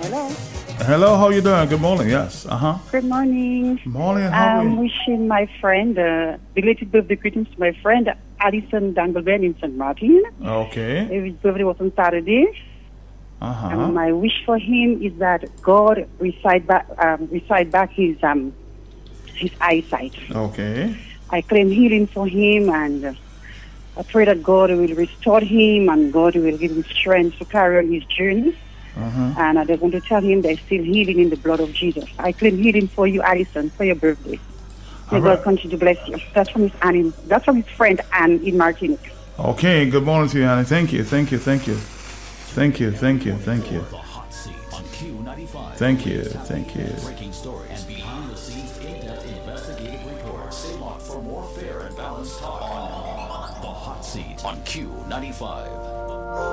Hello. Hello, how you doing? Good morning. Yes. Good morning. Morning. How are I'm you? wishing my friend, belated birthday greetings to my friend Alison Dangleben in St. Martin. Okay. His birthday was on Saturday. And my wish for him is that God recite back his eyesight. Okay. I claim healing for him, and I pray that God will restore him and God will give him strength to carry on his journey. And I just want to tell him there's still healing in the blood of Jesus. I claim healing for you, Alison, for your birthday. May God continue to bless you. That's from his friend Anne in Martinique. Okay. Good morning to you, Annie. Thank you. Thank you. Thank you. Thank you. Thank you. Thank you. The Hot Seat on Q95. Thank you. Thank you. Breaking stories and behind the scenes in-depth investigative reports. Stay locked for more fair and balanced talk on The Hot Seat on Q95.